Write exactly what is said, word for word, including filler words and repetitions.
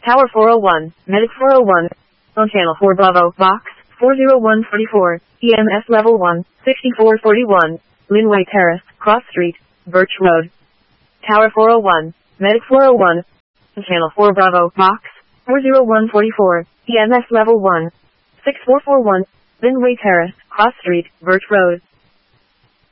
Tower four oh one, Medic four oh one. On Channel four Bravo, Box, four oh one forty-four, E M S Level one, sixty-four forty-one, Linway Terrace, Cross Street, Birch Road. Tower four oh one, Medic four oh one. On Channel four Bravo, Box, four oh one forty-four, E M S Level one, six four four one, Linway Terrace, Cross Street, Birch Road.